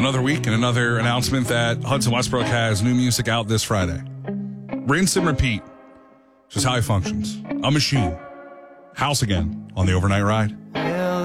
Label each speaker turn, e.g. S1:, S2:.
S1: Another week and another announcement that Hudson Westbrook has new music out this Friday. Rinse and repeat. Just how he functions. A machine. House again on the overnight ride.